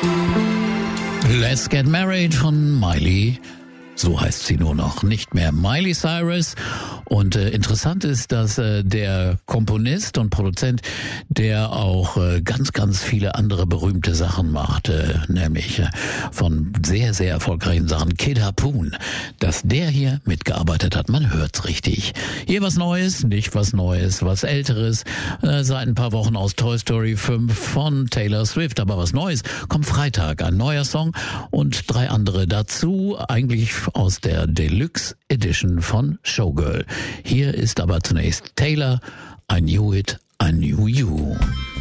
Let's Get Married von Miley. So heißt sie nur noch, nicht mehr Miley Cyrus. Und interessant ist, dass der Komponist und Produzent, der auch ganz, ganz viele andere berühmte Sachen macht, nämlich von sehr, sehr erfolgreichen Sachen, Kid Harpoon, dass der hier mitgearbeitet hat. Man hört's richtig. Hier was Neues, nicht was Neues, was Älteres. Seit ein paar Wochen aus Toy Story 5 von Taylor Swift. Aber was Neues kommt Freitag. Ein neuer Song und 3 andere dazu. Eigentlich aus der Deluxe Edition von Showgirl. Hier ist aber zunächst Taylor, I Knew It, I Knew You.